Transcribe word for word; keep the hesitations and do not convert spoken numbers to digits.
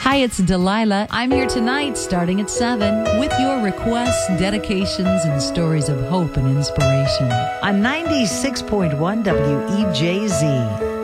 Hi, it's Delilah. I'm here tonight starting at seven with your requests, dedications, and stories of hope and inspiration. On ninety-six point one W E J Z.